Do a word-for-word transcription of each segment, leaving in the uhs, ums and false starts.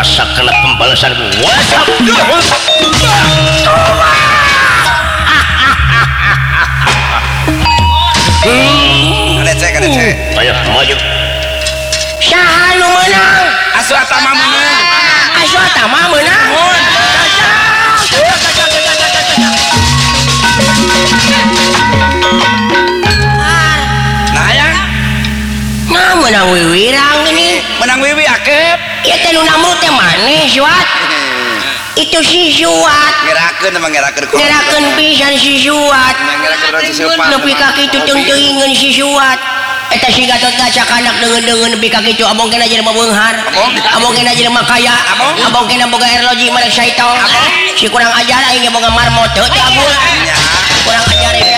rasakan pembalasan WhatsApp. Ada cek, ada cek. Ayo maju. Saha nu meunang? Aswatama menang. Aswatama meunang. Nah ya, Nah menang wiwirang ini. menang Wiwi Akep. Ya teh nu namru teh maneh Suat. Itu si Suat. Ngerakeun emang ngerakeun. Ngerakeun pisan si Suat. Ngerakeun si Suat. Nepi ka kitu teu teuingeun si Suat. Eta si Gatot Kaca kanak deungeun-deungeun nepi ka kitu abong kena jelema beunghar. Abong kena jelema kaya. Abong kena boga erloji marek saitong. Si kurang ajar aing ge boga marmot teu teh agul. Kurang ajar ya.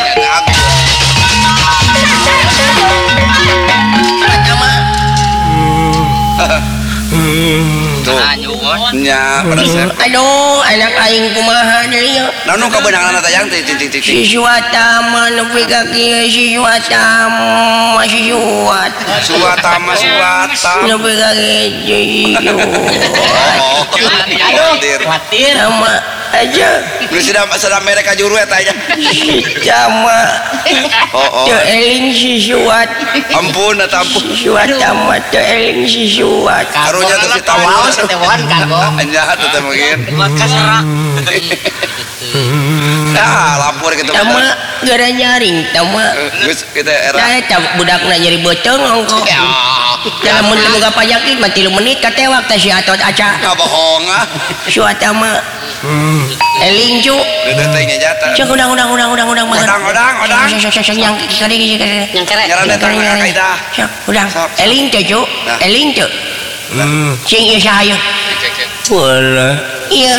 Tuh. Nya pada set. Aduh, anak aing kumaha deui ya. Naon ka beunangan tayang teh teh teh. Si Suatama nepi ka kieu si Suatama si Suat. Suatama suata. Nepi ka kieu. Oh. Khawatir. Khawatir sama aja. Geus sedang sedang mereka juru eta nya. Sama. Oh oh. Teu eling si Suat. Ampun eta ampun. Si Suatama teu eling si Suat. Karunya teh si tawa. Tewan kago. Anya teh mungkin. Kasara. Ah, lapor gitu. Tama gara nyaring tama. Geus kita era. Da eta budakna nyeri beuteung ongko. Dalam mun boga panyakit mah tilu menit katewak teh si Atot Aca. Ngabohong ah. Suatama. Eling cu. Eta teh nya jata. Cek udang udang udang udang udang banget. Odang odang odang. Cek cek cek yang kali kali. Yang kere. Ngaran eta mah kaidah. Cek udang. Sok, sok. Eling teh cu. Nah. Eling teh. Cing ieu saha ieu? Wala Ieu.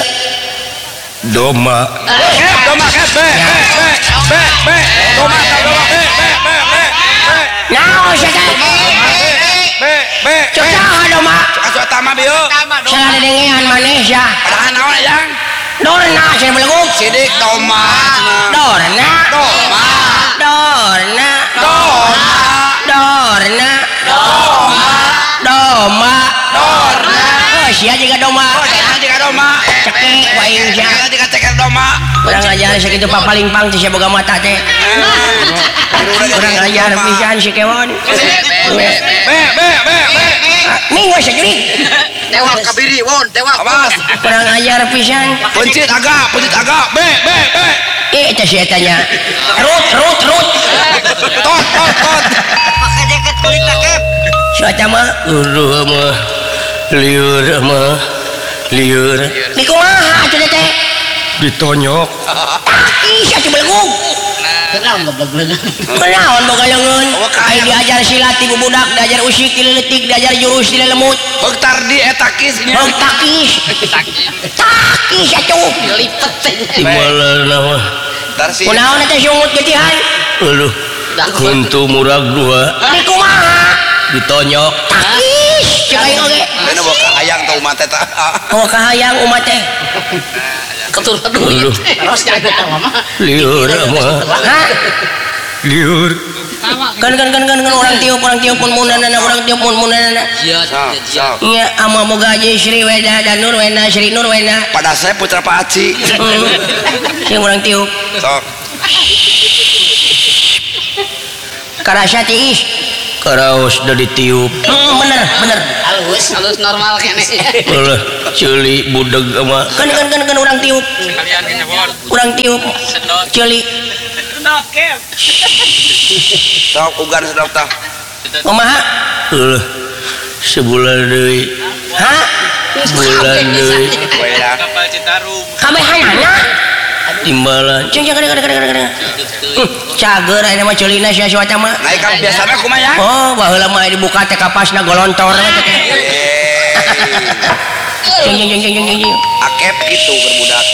doma. Kep, doma kep, be, be, be, be, be, doma, doma, be, be, be, be, be, Naon sia teh? be, be, Cek saha doma? Aswatama bieu. Salah dengean maneh sia. Padahan naon yang? Dorna cenah beleguk. Sidik doma. Dorna. Doma. Dorna. Doma. Dorna. Doma. Doma. Dorna. Oh, sia juga doma. Oh, jangan jika doma. Cekek waing sia. Jangan jika ceker doma. Kurang ajar sakitu papaling pang teh sia boga mata teh. Kurang ajar pisan si Kewon. Be, be, be, be. Ning we sajuri. Tewak kabiri, won, tewak. Awas. Kurang ajar pisan. Pencit agak, pencit agak. Be, be, be. Eh eta si eta nya. Rut, rut, rut. Tot, tot, tot. Pakai jaket kulit takep. Suata mah Uruh mah liur mah liur di kumaha atuh teh? ditonyok. Ih, atuh beleguk. Kenal goblok. Kenaon boga leungeun. Ai diajar silat ti budak, diajar usik ti leutik, diajar jurus ti lemut. Bektar di etakisnya. Hog takis. Takis atuh. Lipet teh. Timalana mah Tarsi. Kunaon eta sungut getihan? aduh kuntu murag dua Di kumaha? ditonyok. Takis. Cek aing oge. Dena boka hayang tau mah teh. Oh kahayang umat teh. Keturun duit. Aduh. Terus jaga mama. Liur mah Hah? liur Kan kan kan kan kan orang tiup orang tiup pun munanana orang tiup pun munanana. Iya, Sok, sok. Nya ama boga aja Sri Weda dan Nur Wena Sri Nur Wena. Pada saya putra Pak Aci. Hmm. Sing orang tiup. Sok. Karasa tiis. karaos da ditiup. Hmm, bener bener. Halus, halus normal kene. Ulah ceuli budeg mah Kan kan kan kan orang tiup. Orang tiup. Ceuli. Sok ugan sedap tah. Kumaha? ulah sebulan deui Hah? bulan deui Weda. Kabehanana? timbalan Cing cing kadang kadang kadang kadang. Cager aya mah ceulina sia suata mah. Naik kan biasana kumaha ya? Oh, baheula mah dibuka teh kapasna golontor we teh. Cing cing cing cing cing cing. Akep gitu berbudak.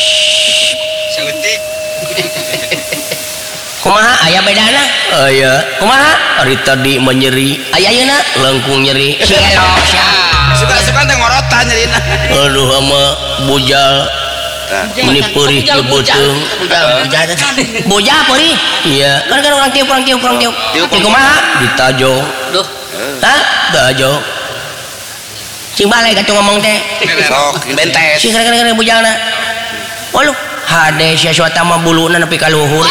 Kumaha aya bedana? aya Kumaha? hari tadi menyeri Aya ayeuna langkung nyeri si elok sia. Suka-suka teh ngorotan nyerina. aduh ama bujal ini perih lebeuteung Boja peuri. iya Kan kan orang tiup orang tiup orang tiup. Tiup. Di kumaha? ditajong Duh, Hah? tajong sing balai katu ngomong teh sok bentes si kere-kere bujalna waluh hade sia suata mah buluna nepi ka luhur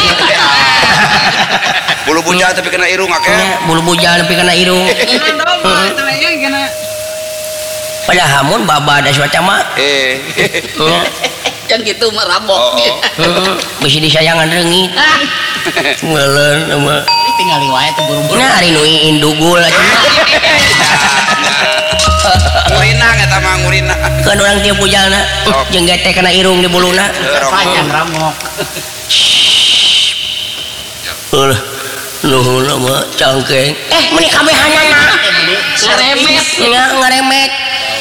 bulu bujal tapi kena irung akeh nya bulu bujal nepi kana irung pada hamun baba ada suata mah eh Yang gitu mah rabok. Oh, oh. heeh bisi disayangan reungit ngeuleun mah Tinggal wae teh buru-buru. nah ari nu iin dugul aja ngurinang eta mah ngurinang kan orang tieu bujalna Sok. jeung gete kana irung di buluna Panjang ramok. ulah nuhun mah cangkeng eh meni kabehanana Ngaremet. nya ngaremet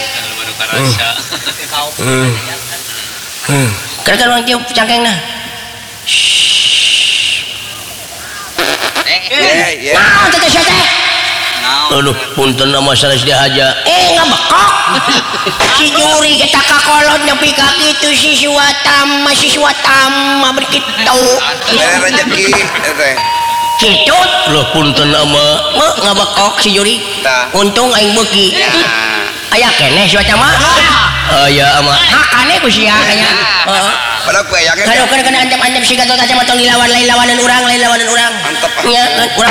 kan orang tieu cangkengna eh ya naon teh sia teh aduh punten nama sanes dia aja eh ngabekok si Juri kita kakolot nepi ka kitu si Suwatam si Suwatam mah begitu ada rezeki teh kitu ulah punten ama mah ngabekok si Juri Tah. untung aing beuki nah aya keneh Suwatam mah aya ama hakane ku sia kanya heeh padahal gue yang kalau kana kana ancam-ancam si Gatot aja mah tong dilawan lain lawanan urang lain lawanan urang Mantep. nya urang